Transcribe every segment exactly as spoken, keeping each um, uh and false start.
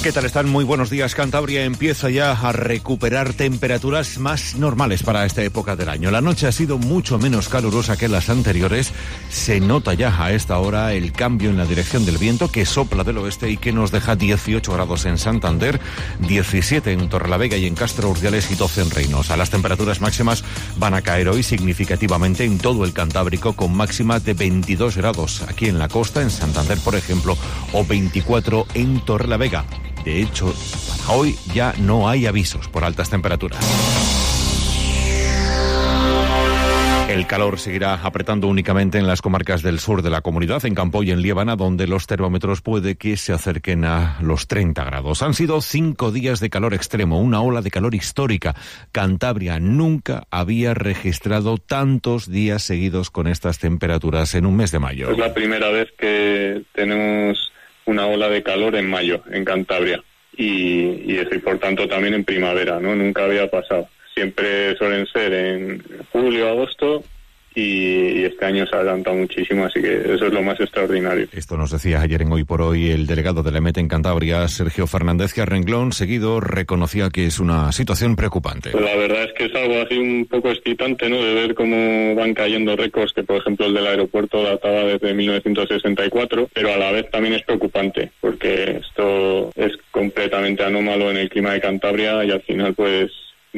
¿Qué tal están? Muy buenos días. Cantabria empieza ya a recuperar temperaturas más normales para esta época del año. La noche ha sido mucho menos calurosa que las anteriores. Se nota ya a esta hora el cambio en la dirección del viento que sopla del oeste y que nos deja dieciocho grados en Santander, diecisiete en Torrelavega y en Castro Urdiales y doce en Reynosa. Las temperaturas máximas van a caer hoy significativamente en todo el Cantábrico, con máxima de veintidós grados aquí en la costa, en Santander por ejemplo, o veinticuatro en Torrelavega. De hecho, para hoy ya no hay avisos por altas temperaturas. El calor seguirá apretando únicamente en las comarcas del sur de la comunidad, en Campo y en Liébana, donde los termómetros puede que se acerquen a los treinta grados. Han sido cinco días de calor extremo, una ola de calor histórica. Cantabria nunca había registrado tantos días seguidos con estas temperaturas en un mes de mayo. Es la primera vez que tenemos una ola de calor en mayo, en Cantabria, y, y eso, y por tanto también en primavera, ¿no? Nunca había pasado. Siempre suelen ser en julio, agosto, y, y este año se ha adelantado muchísimo, así que eso es lo más extraordinario. Esto nos decía ayer en Hoy por Hoy el delegado de la EMET en Cantabria, Sergio Fernández, que a renglón seguido reconocía que es una situación preocupante. Pues la verdad es que es algo así un poco excitante, ¿no?, de ver cómo van cayendo récords, que por ejemplo el del aeropuerto databa desde mil novecientos sesenta y cuatro, pero a la vez también es preocupante, porque esto es completamente anómalo en el clima de Cantabria y al final pues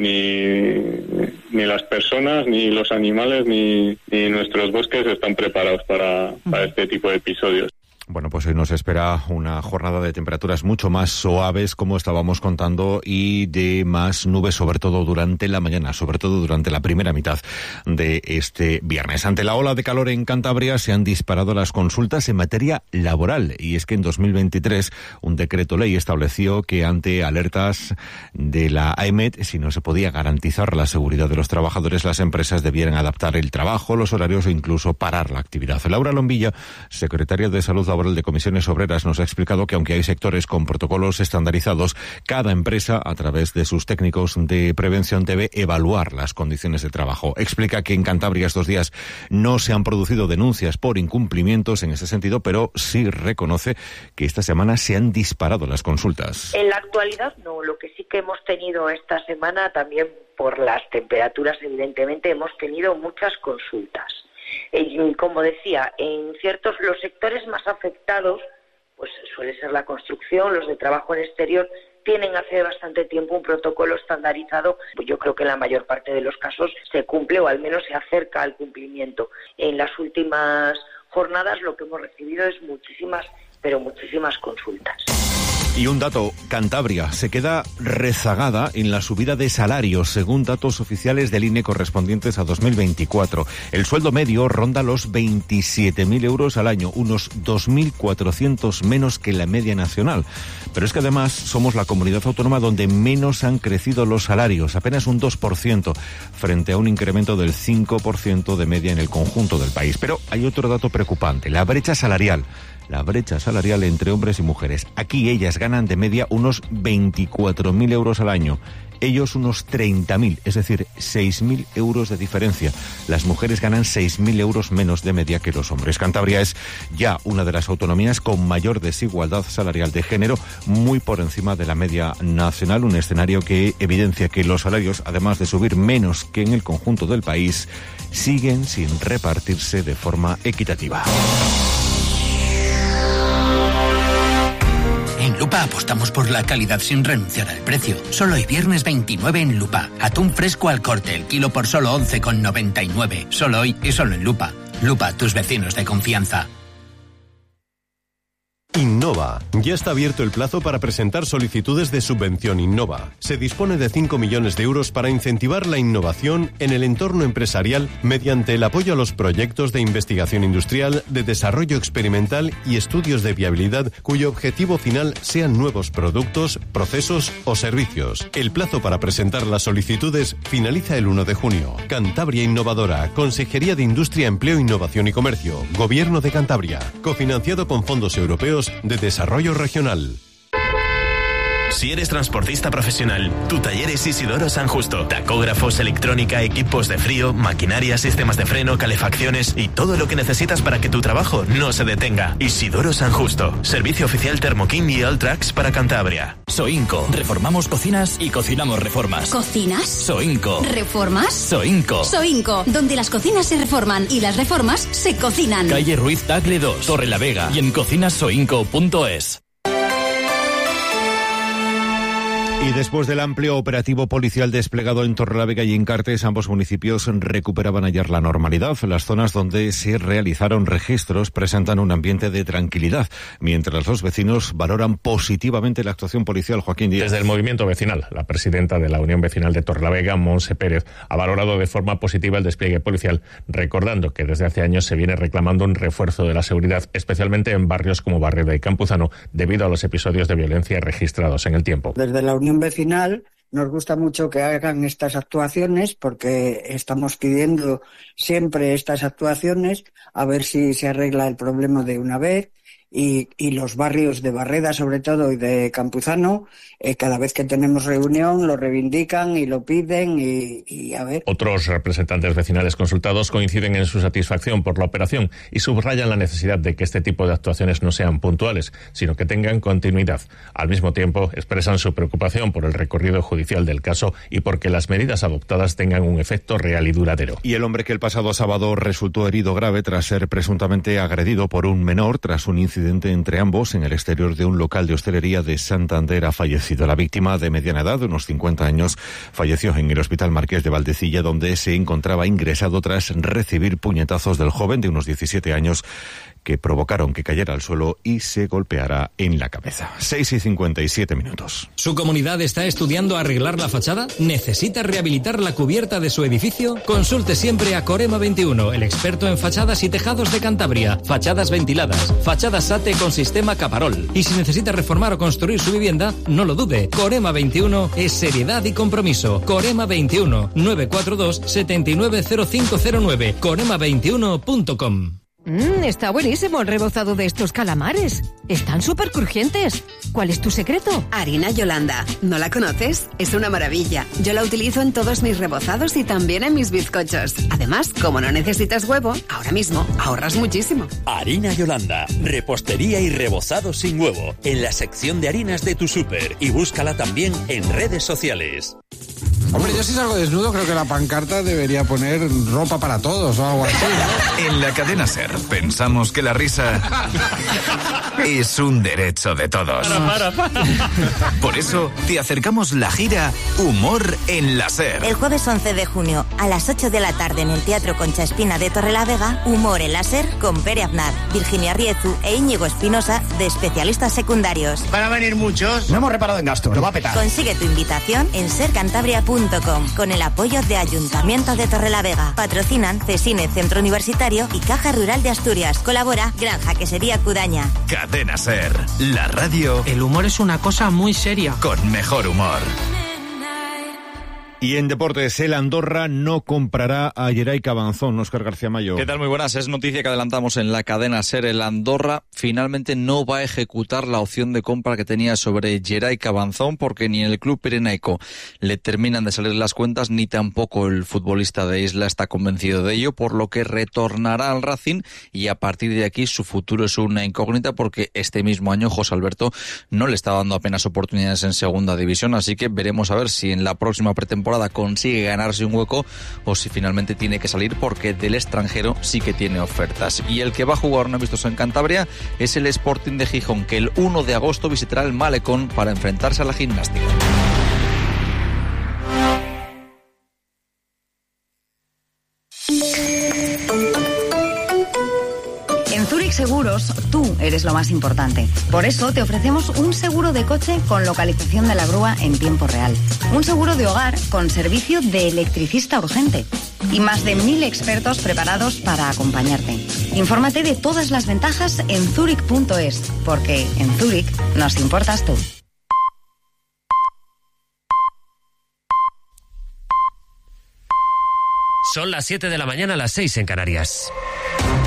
Ni, ni las personas, ni los animales, ni, ni nuestros bosques están preparados para, para este tipo de episodios. Bueno, pues hoy nos espera una jornada de temperaturas mucho más suaves, como estábamos contando, y de más nubes, sobre todo durante la mañana, sobre todo durante la primera mitad de este viernes. Ante la ola de calor en Cantabria se han disparado las consultas en materia laboral, y es que en dos mil veintitrés un decreto ley estableció que ante alertas de la AEMET, si no se podía garantizar la seguridad de los trabajadores, las empresas debieran adaptar el trabajo, los horarios o incluso parar la actividad. Laura Lombilla, secretaria de Salud Laboral de Comisiones Obreras, nos ha explicado que aunque hay sectores con protocolos estandarizados, cada empresa, a través de sus técnicos de prevención, debe evaluar las condiciones de trabajo. Explica que en Cantabria estos días no se han producido denuncias por incumplimientos en ese sentido, pero sí reconoce que esta semana se han disparado las consultas. En la actualidad no, lo que sí que hemos tenido esta semana, también por las temperaturas evidentemente, hemos tenido muchas consultas. Eh, como decía, en ciertos los sectores más afectados, pues suele ser la construcción, los de trabajo en exterior, tienen hace bastante tiempo un protocolo estandarizado. Pues yo creo que en la mayor parte de los casos se cumple o al menos se acerca al cumplimiento. En las últimas jornadas lo que hemos recibido es muchísimas, pero muchísimas consultas. Y un dato, Cantabria se queda rezagada en la subida de salarios, según datos oficiales del I N E correspondientes a dos mil veinticuatro. El sueldo medio ronda los veintisiete mil euros al año, unos dos mil cuatrocientos menos que la media nacional. Pero es que además somos la comunidad autónoma donde menos han crecido los salarios, apenas un dos por ciento, frente a un incremento del cinco por ciento de media en el conjunto del país. Pero hay otro dato preocupante, la brecha salarial. La brecha salarial entre hombres y mujeres. Aquí ellas ganan de media unos veinticuatro mil euros al año. Ellos unos treinta mil, es decir, seis mil euros de diferencia. Las mujeres ganan seis mil euros menos de media que los hombres. Cantabria es ya una de las autonomías con mayor desigualdad salarial de género, muy por encima de la media nacional, un escenario que evidencia que los salarios, además de subir menos que en el conjunto del país, siguen sin repartirse de forma equitativa. En Lupa apostamos por la calidad sin renunciar al precio. Solo hoy viernes veintinueve en Lupa. Atún fresco al corte, el kilo por solo once con noventa y nueve. Solo hoy y solo en Lupa. Lupa, tus vecinos de confianza. Innova. Ya está abierto el plazo para presentar solicitudes de subvención Innova. Se dispone de cinco millones de euros para incentivar la innovación en el entorno empresarial mediante el apoyo a los proyectos de investigación industrial, de desarrollo experimental y estudios de viabilidad cuyo objetivo final sean nuevos productos, procesos o servicios. El plazo para presentar las solicitudes finaliza el uno de junio. Cantabria Innovadora, Consejería de Industria, Empleo, Innovación y Comercio, Gobierno de Cantabria, cofinanciado con fondos europeos de desarrollo regional. Si eres transportista profesional, tu taller es Isidoro San Justo. Tacógrafos, electrónica, equipos de frío, maquinaria, sistemas de freno, calefacciones y todo lo que necesitas para que tu trabajo no se detenga. Isidoro San Justo. Servicio oficial Thermoking y Alltrax para Cantabria. Soinco. Reformamos cocinas y cocinamos reformas. ¿Cocinas? Soinco. ¿Reformas? Soinco. Soinco, donde las cocinas se reforman y las reformas se cocinan. Calle Ruiz Tagle dos, Torre la Vega y en cocinas soinco punto es. Y después del amplio operativo policial desplegado en Torrelavega y en Cartes, ambos municipios recuperaban ayer la normalidad. Las zonas donde se realizaron registros presentan un ambiente de tranquilidad, mientras los vecinos valoran positivamente la actuación policial. Joaquín Díaz. Desde el movimiento vecinal, la presidenta de la Unión Vecinal de Torrelavega, Montse Pérez, ha valorado de forma positiva el despliegue policial, recordando que desde hace años se viene reclamando un refuerzo de la seguridad, especialmente en barrios como Barreda y Campuzano, debido a los episodios de violencia registrados en el tiempo. Desde la Unión Vecinal nos gusta mucho que hagan estas actuaciones porque estamos pidiendo siempre estas actuaciones a ver si se arregla el problema de una vez. Y, y los barrios de Barreda, sobre todo, y de Campuzano, eh, cada vez que tenemos reunión lo reivindican y lo piden y, y a ver. Otros representantes vecinales consultados coinciden en su satisfacción por la operación y subrayan la necesidad de que este tipo de actuaciones no sean puntuales, sino que tengan continuidad. Al mismo tiempo, expresan su preocupación por el recorrido judicial del caso y porque las medidas adoptadas tengan un efecto real y duradero. Y el hombre que el pasado sábado resultó herido grave tras ser presuntamente agredido por un menor tras un incidente entre ambos en el exterior de un local de hostelería de Santander ha fallecido. La víctima, de mediana edad, de unos cincuenta años, falleció en el Hospital Marqués de Valdecilla, donde se encontraba ingresado tras recibir puñetazos del joven de unos diecisiete años que provocaron que cayera al suelo y se golpeara en la cabeza. seis y cincuenta y siete minutos. ¿Su comunidad está estudiando arreglar la fachada? ¿Necesita rehabilitar la cubierta de su edificio? Consulte siempre a Corema veintiuno, el experto en fachadas y tejados de Cantabria. Fachadas ventiladas, fachadas SATE con sistema Caparol. Y si necesita reformar o construir su vivienda, no lo dude. Corema veintiuno es seriedad y compromiso. Corema veintiuno, nueve cuatro dos, siete nueve cero cinco cero nueve. corema veintiuno punto com. Mmm, está buenísimo el rebozado de estos calamares. Están súper crujientes. ¿Cuál es tu secreto? Harina Yolanda. ¿No la conoces? Es una maravilla. Yo la utilizo en todos mis rebozados y también en mis bizcochos. Además, como no necesitas huevo, ahora mismo ahorras muchísimo. Harina Yolanda. Repostería y rebozado sin huevo. En la sección de harinas de tu súper. Y búscala también en redes sociales. Hombre, yo si salgo desnudo creo que la pancarta debería poner ropa para todos o algo así, ¿no? En la cadena SER pensamos que la risa es un derecho de todos. Para, para, para. Por eso te acercamos la gira Humor en la SER. El jueves once de junio a las ocho de la tarde en el Teatro Concha Espina de Torrelavega, Humor en la SER con Pere Aznar, Virginia Riezu e Íñigo Espinosa de especialistas secundarios. ¿Van a venir muchos? No hemos reparado en gastos, lo va a petar. Consigue tu invitación en ser cantabria punto com con el apoyo de Ayuntamiento de Torrelavega. Patrocinan Cesine Centro Universitario y Caja Rural de Asturias. Colabora Granja Quesería Cudaña. Cadena SER, la radio. El humor es una cosa muy seria. Con mejor humor. Y en deportes, el Andorra no comprará a Gerai Cabanzón. Óscar García Mayo. ¿Qué tal? Muy buenas. Es noticia que adelantamos en la cadena SER. El Andorra finalmente no va a ejecutar la opción de compra que tenía sobre Gerai Cabanzón porque ni en el club pirenaico le terminan de salir las cuentas ni tampoco el futbolista de Isla está convencido de ello, por lo que retornará al Racing y a partir de aquí su futuro es una incógnita porque este mismo año José Alberto no le está dando apenas oportunidades en segunda división, así que veremos a ver si en la próxima pretemporada consigue ganarse un hueco o si finalmente tiene que salir porque del extranjero sí que tiene ofertas. Y el que va a jugar un amistoso en Cantabria es el Sporting de Gijón, que el uno de agosto visitará el Malecón para enfrentarse a la Gimnástica. En Zurich Seguros, tú eres lo más importante. Por eso te ofrecemos un seguro de coche con localización de la grúa en tiempo real. Un seguro de hogar con servicio de electricista urgente. Y más de mil expertos preparados para acompañarte. Infórmate de todas las ventajas en zurich punto es, porque en Zurich nos importas tú. Son las siete de la mañana, las seis en Canarias.